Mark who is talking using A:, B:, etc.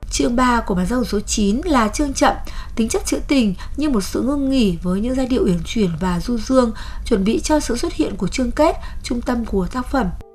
A: Chương 3 của bản giao hưởng số 9 là chương chậm, tính chất trữ tình như một sự ngưng nghỉ với những giai điệu uyển chuyển và du dương, chuẩn bị cho sự xuất hiện của chương kết, trung tâm của tác phẩm.